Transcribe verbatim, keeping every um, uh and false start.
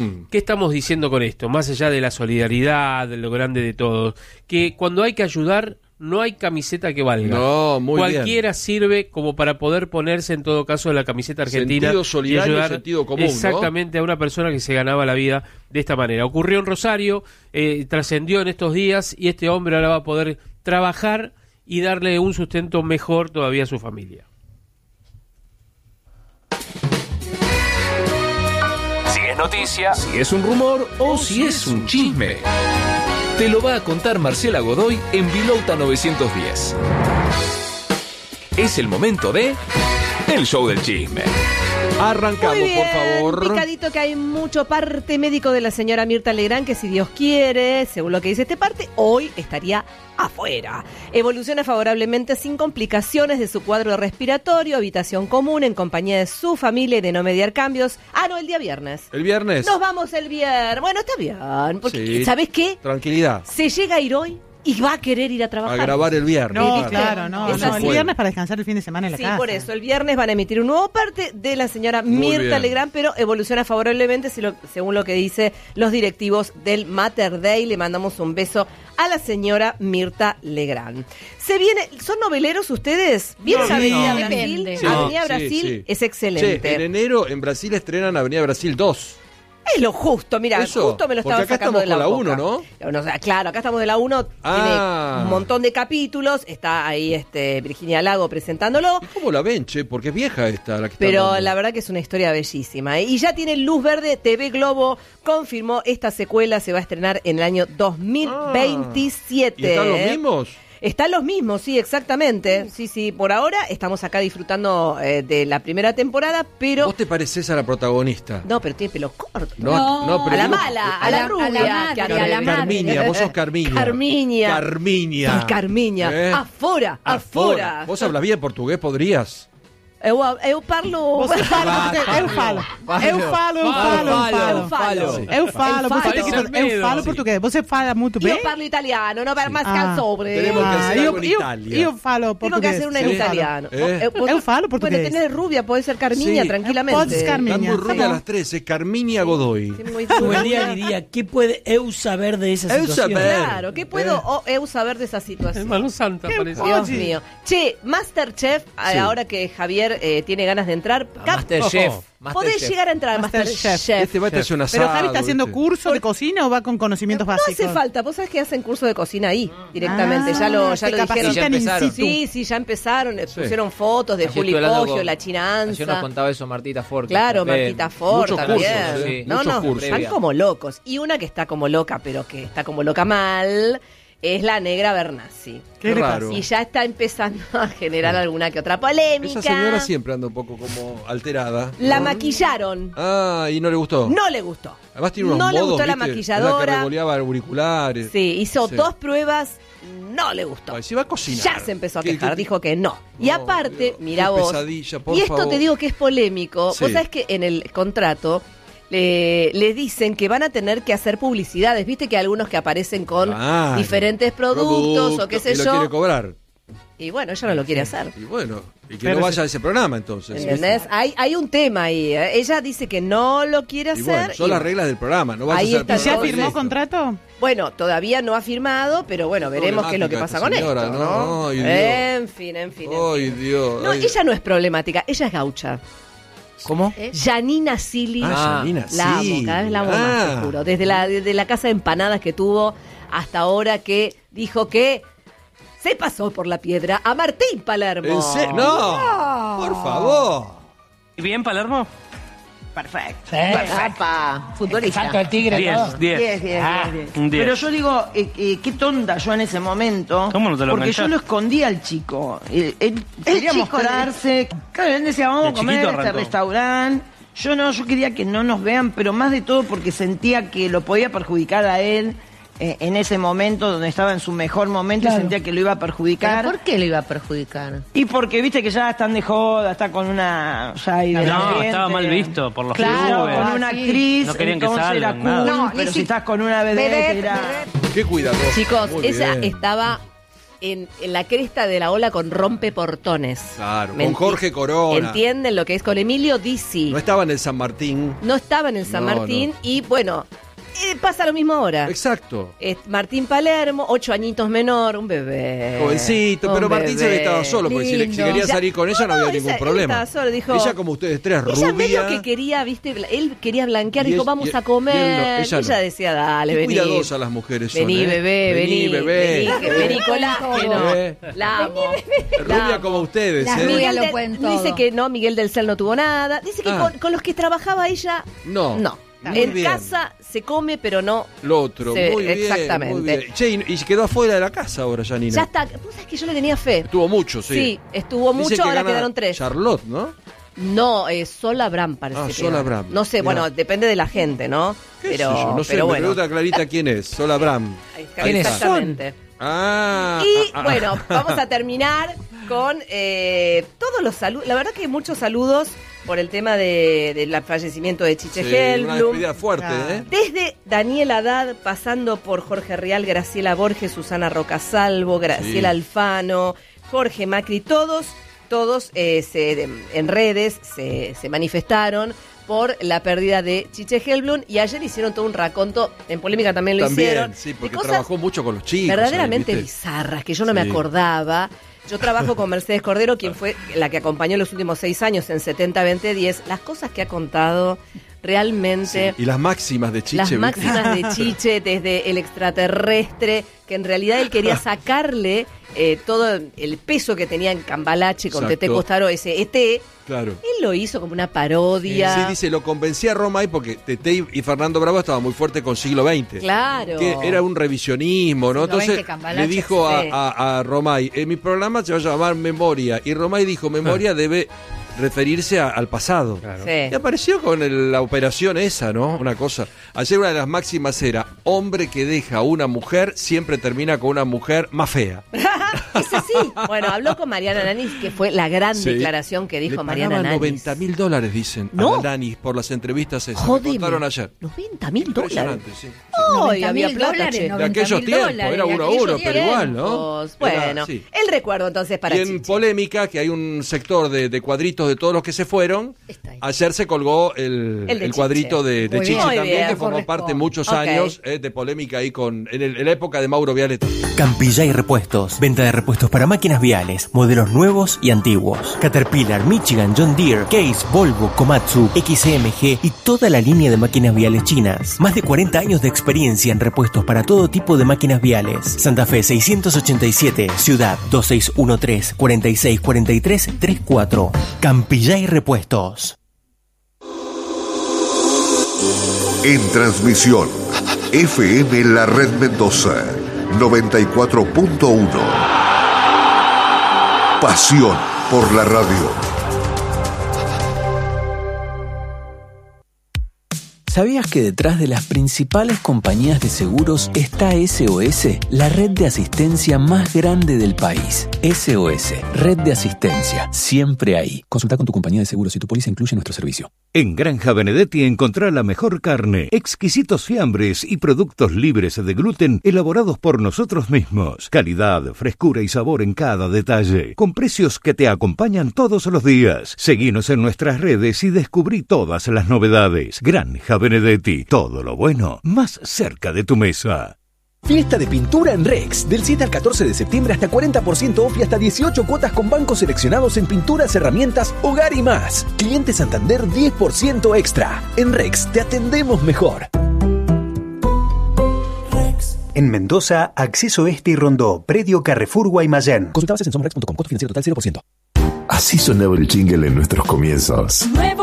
¿Qué estamos diciendo con esto? Más allá de la solidaridad, de lo grande de todos, que cuando hay que ayudar, no hay camiseta que valga. No, muy Cualquiera bien. sirve como para poder ponerse en todo caso la camiseta argentina. Sentido solidario, y ayudar sentido común, exactamente ¿no? a una persona que se ganaba la vida de esta manera. Ocurrió en Rosario, eh, trascendió en estos días y este hombre ahora va a poder trabajar y darle un sustento mejor todavía a su familia. Si es noticia, si es un rumor o si es un chisme, te lo va a contar Marcela Godoy en Vilouta novecientos diez. Es el momento de El Show del Chisme. Arrancamos, Muy bien, por favor. picadito que hay mucho parte médico de la señora Mirta Legrand, que si Dios quiere, según lo que dice este parte, hoy estaría afuera. Evoluciona favorablemente sin complicaciones de su cuadro respiratorio, habitación común, en compañía de su familia y de no mediar cambios. Ah, no, el día viernes. El viernes. Nos vamos el viernes. Bueno, está bien, porque Sí. ¿sabes qué? Tranquilidad. Se llega a ir hoy y va a querer ir a A trabajar. grabar el viernes. No, ¿Viste? claro, no. Es no así. el viernes para descansar el fin de semana en la Sí, casa. por eso. El viernes van a emitir un nuevo parte de la señora Muy Mirta bien. Legrand, pero evoluciona favorablemente si lo- según lo que dice los directivos del Mater Dei. Le mandamos un beso a la señora Mirta Legrand. Se viene, ¿son noveleros ustedes? ¿Vieron No, Avenida no. Brasil? Depende. Sí, Avenida sí, Brasil sí. es Che, excelente. en enero en Brasil estrenan Avenida Brasil dos. Es lo justo, mira, Eso, justo me lo porque estaba acá sacando estamos de la con la boca. uno, ¿no? No, o sea, claro, acá estamos de la uno, Ah. tiene un montón de capítulos, está ahí este Virginia Lago presentándolo. ¿Y cómo la ven, che? Porque es vieja esta la que está Pero dando. la verdad que es una historia bellísima. ¿eh? Y ya tiene luz verde. T V Globo confirmó esta secuela se va a estrenar en el año dos mil veintisiete. ¿Y están los ¿eh? mismos? Están los mismos, sí, exactamente. Sí, sí, por ahora estamos acá disfrutando eh, de la primera temporada, pero... ¿Vos te pareces a la protagonista? No, pero tiene pelo corto. No, no, pero a la digo- mala, a, a la, la- rubia. a la madre, que a anda- la madre. Carmiña, vos sos Carmiña. Carmiña. Carmiña. Sí, Carmiña. ¿Eh? Afora, afora. ¿Vos hablas bien portugués? ¿Podrías? Eu, eu parlo... Você fala, porque eu falo. Eu falo, eu falo, eu falo. Eu falo. Sim. Eu falo, Eu você tem que falo. entender. Eu falo português. Você fala muito bem? Io parlo italiano, no per mascar Ah. sobre. Tenemos que Ah, hacer eu, algo en eu, Italia. eu falo Tengo português. que hacer una en Eu falo. italiano. Eh. vos- Eu falo portugués. Puede tener rubia, puede ser Carmiña Sí. tranquilamente. Podes Carmiña. Están muy Tá rubias bom. las tres, es Carmiña Godoy. Sí, muy Buen día diría, ¿qué puede eu saber de esa Eu situación? saber. Claro, ¿qué puedo Eh. o- eu saber de esa situación? Hermano Santa, parece. Dios Oye. mío. Che, Masterchef, Sí. ahora que Javier eh, tiene ganas de entrar, Cap- Masterchef. podés Masterchef. llegar a entrar a Masterchef. Masterchef. Este va a hacer un asado. Pero Javi está haciendo ¿viste? curso de cocina o va con conocimientos No básicos. hace falta, vos sabés que hacen curso de cocina ahí, directamente, Ah, ya lo, ya te lo capacitan dijeron. Ya empezaron. in situ. Sí, sí, ya empezaron, eh, Sí. pusieron fotos de Ayer Juli estuve hablando Poggio, con- la China Ayer nos Anza. contaba eso Martita Ford. que Claro, también- Martita Ford Muchos también. cursos, sí. No, muchos no, cursos. están como locos. Y una que está como loca, pero que está como loca mal, es la negra Bernasi. ¿Qué le Raro. pasa? Y ya está empezando a generar alguna que otra polémica. Esa señora siempre anda un poco como alterada. La maquillaron. Ah, ¿y no le gustó? No le gustó. Además tiene unos no le modos, gustó la ¿viste? maquilladora. Es la que revoleaba auriculares. Sí, hizo Sí. dos pruebas, no le gustó. Ay, si va a cocinar. Ya se empezó a ¿Qué- quejar, qué- dijo que no. Y No, aparte, Dios, mirá qué vos. pesadilla, por y esto favor. te digo que es polémico. Sí. Vos sabés que en el contrato eh, le dicen que van a tener que hacer publicidades. Viste que hay algunos que aparecen con Claro. diferentes productos o qué sé y lo yo. quiere cobrar. Y bueno, ella no lo quiere hacer. Y bueno, y que Pero no si- vaya a ese programa entonces. ¿Entendés? Hay, hay un tema ahí. ¿eh? Ella dice que no lo quiere Y hacer. bueno, son y- las reglas del programa. No vas Ahí a hacer está ¿Y ya todo firmó esto. contrato? Bueno, todavía no ha firmado, pero bueno, veremos qué es lo que pasa con Problemática esto. esta señora, ¿no? ¿no? Ay, Dios. En fin, en fin. en Ay, fin. Dios. No, ay. ella no es problemática, ella es gaucha. ¿Cómo? Janina Silly. Ah, Janina, La sí. amo, cada vez la amo más, Ah. te juro. Desde la, desde la casa de empanadas que tuvo hasta ahora que dijo que se pasó por la piedra a Martín Palermo. ¿En serio? No, por favor. ¿Bien, Palermo? Perfecto. Apa, futbolista. Exacto, el tigre. diez, todo. diez. Diez, diez, Ah, diez, diez. un diez. Pero yo digo, eh, eh, qué tonta yo en ese momento. ¿Cómo no te lo Porque enganchás? yo lo escondí al chico. Él, él quería chico, mostrarse. Claro, él decía, vamos De a comer chiquito a este arrancó. restaurante. Yo no, yo quería que no nos vean, pero más de todo porque sentía que lo podía perjudicar a él eh, en ese momento donde estaba en su mejor momento y sentía que lo iba a perjudicar. ¿Pero por qué lo iba a perjudicar? Y porque viste que ya están de joda, está con una ya No, ideología. estaba mal visto por los Claro, clubes. con Ah, una sí. actriz, No querían que entonces salgan, era nada. cool, No, ni pero si- si estás con una vedette, Vedette, era... vedette. Qué cuidadoso. Chicos, Muy ella bien. estaba en, en la cresta de la ola con Rompeportones. Claro, ¿Me con enti- Jorge Corona. ¿Entienden lo que es con Emilio Dizzi? No estaba en el San Martín. No estaba en el San No, Martín no. y bueno, eh, pasa lo mismo ahora. Exacto. Eh, Martín Palermo, ocho añitos menor, un bebé. Jovencito, un pero Martín se ve bebé. que estaba solo, porque si, le- si Lindo. quería Ya- salir con ella no, había ella- ningún él problema. estaba solo, dijo- Ella como ustedes tres, Ella medio rubia. que quería, viste, bla- él quería blanquear, Y dijo, él- vamos y él- a comer. y él no, ella ella no. decía, dale, Qué vení. cuidadosas las mujeres son, Vení, ¿eh? bebé, vení. bebé. Vení, que- vení, colágeno. Eh. La amo. La Rubia amo. como ustedes, Las ¿eh? rubias Miguel lo de- pueden dice todo. que no, Miguel del Cel no tuvo nada. Dice que Ah. con, con los que trabajaba ella, No. no. Muy En bien. casa se come, pero no. Lo otro, se- muy bien. exactamente. Muy bien. Che, y, y quedó afuera de la casa ahora, Janina. Ya está. Vos sabés que yo le tenía fe. Estuvo mucho, sí. Sí, estuvo Dice mucho, que ahora gana quedaron tres. Charlotte, ¿no? No, eh, Sol Abraham parece Ah, que Sol gana. Abraham. No sé, Mirá. bueno, depende de la gente, ¿no? ¿Qué pero sé yo? No sé, pero me bueno. pregunta Clarita quién es. Sol Abraham. Ahí- ¿Quiénes Exactamente. Ah. Y ah, ah. bueno, vamos a terminar con eh, todos los saludos. La verdad que muchos saludos por el tema de- del fallecimiento de Chiche Sí, una Helblum. despedida fuerte, ¿eh? Desde Daniel Haddad, pasando por Jorge Rial, Graciela Borges, Susana Rocasalvo, Graciela Sí. Alfano, Jorge Macri, todos, todos eh, se, en redes se, se manifestaron por la pérdida de Chiche Helblum y ayer hicieron todo un raconto, en polémica también lo También, hicieron, sí, de porque cosas trabajó mucho con los chicos. verdaderamente ahí, ¿viste? bizarras que yo no me Sí. acordaba. Yo trabajo con Mercedes Cordero, quien fue la que acompañó los últimos seis años en setenta veinte diez. Las cosas que ha contado realmente... Sí, y las máximas de Chiche. Las ¿viste? máximas de Chiche, desde el extraterrestre, que en realidad él quería sacarle eh, todo el peso que tenía en Cambalache con Exacto. Tete Costaro, ese E T. Claro. Él lo hizo como una parodia. Sí, dice, lo convencí a Romay porque Tete y- y Fernando Bravo estaban muy fuertes con siglo veinte. Claro. Que era un revisionismo, ¿no? Siglo veinte, Entonces Cambalache, le dijo a, sí. a, a Romay, en mi programa se va a llamar Memoria. Y Romay dijo, Memoria debe referirse a- al pasado. Sí. Y apareció con el- la operación esa, ¿no? Una cosa. Ayer una de las máximas era, hombre que deja a una mujer siempre termina con una mujer más fea. Ese sí. Bueno, habló con Mariana Nanis, que fue la gran Sí. declaración que dijo Le Mariana pagaban Nanis. noventa mil dólares, dicen, No. a la Nanis por las entrevistas esas. Me Jodeme. contaron ayer. noventa mil dólares. Impresionante, sí. Ay, noventa había mil plata, dólares, che. De aquellos noventa mil tiempos, dólares, era de uno a aquellos uno, pero igual, ¿no? Tiempos. Bueno, Era así. el recuerdo entonces para Y en Chiche. polémica, que hay un sector de, de cuadritos de todos los que se fueron, Está ahí. ayer se colgó el, El de el cuadrito Chiche. de, de Muy Chiche bien. Muy también, bien, que formó corresponde. parte muchos Ok. años eh, de polémica ahí con en, el- en la época de Mauro Viale. Campillay Repuestos. Venta de repuestos para máquinas viales, modelos nuevos y antiguos. Caterpillar, Michigan, John Deere, Case, Volvo, Komatsu, X M G y toda la línea de máquinas viales chinas. Más de cuarenta años de experiencia en repuestos para todo tipo de máquinas viales. Santa Fe seiscientos ochenta y siete, Ciudad dos seis uno tres, cuarenta y seis cuarenta y tres treinta y cuatro. Campillay Repuestos. En transmisión, F M La Red Mendoza, noventa y cuatro punto uno. Pasión por la radio. ¿Sabías que detrás de las principales compañías de seguros está S O S, la red de asistencia más grande del país? S O S, red de asistencia, siempre ahí. Consulta con tu compañía de seguros si tu póliza incluye nuestro servicio. En Granja Benedetti encontrá la mejor carne, exquisitos fiambres y productos libres de gluten elaborados por nosotros mismos. Calidad, frescura y sabor en cada detalle, con precios que te acompañan todos los días. Seguinos en nuestras redes y descubrí todas las novedades. Granja Benedetti, todo lo bueno, más cerca de tu mesa. Fiesta de pintura en Rex, del siete al catorce de septiembre hasta cuarenta por ciento off y hasta dieciocho cuotas con bancos seleccionados en pinturas, herramientas, hogar y más. Cliente Santander diez por ciento extra. En Rex te atendemos mejor. En Mendoza, Acceso Este y Rondó, Predio Carrefour Guaymallén. Consulta bases en somrex punto com, costo financiero total cero por ciento. Así sonaba el jingle en nuestros comienzos. Nuevo